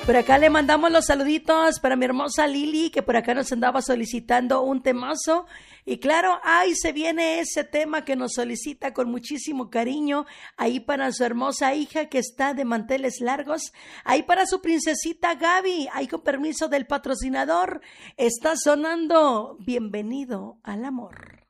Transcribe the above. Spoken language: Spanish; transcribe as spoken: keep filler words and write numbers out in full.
Por acá le mandamos los saluditos para mi hermosa Lili, que por acá nos andaba solicitando un temazo. Y claro, ahí se viene ese tema que nos solicita con muchísimo cariño. Ahí para su hermosa hija que está de manteles largos. Ahí para su princesita Gaby. Ahí con permiso del patrocinador. Está sonando Bienvenido al Amor.